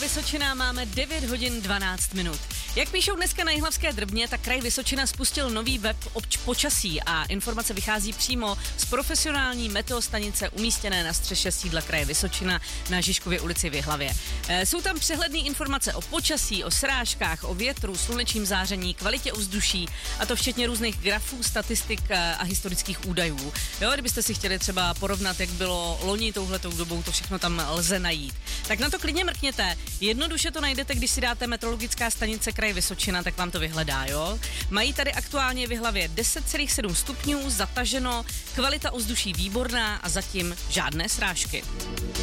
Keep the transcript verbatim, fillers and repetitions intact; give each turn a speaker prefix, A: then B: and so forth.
A: Vysočina máme devět hodin dvanáct minut. Jak píšou dneska na Jihlavské Drbně, tak kraj Vysočina spustil nový web obč počasí a informace vychází přímo z profesionální meteostanice umístěné na střeše sídla kraje Vysočina na Žižkově ulici v Jihlavě. E, jsou tam přehledné informace o počasí, o srážkách, o větru, slunečním záření, kvalitě ovzduší, a to včetně různých grafů, statistik a historických údajů. Jo, kdybyste si chtěli třeba porovnat, jak bylo loni touhletou dobou, to všechno tam lze najít. Tak na to klidně mrkněte. Jednoduše to najdete, když si dáte meteorologická stanice kraje Vysočina, tak vám to vyhledá, jo. Mají tady aktuálně v Jihlavě deset celá sedm stupňů, zataženo, kvalita ovzduší výborná a zatím žádné srážky.